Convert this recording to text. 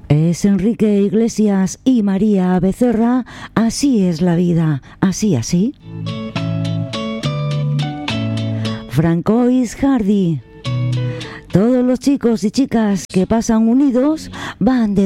Es Enrique Iglesias y María Becerra. Así es la vida, así. Francois Hardy. Todos los chicos y chicas que pasan unidos van de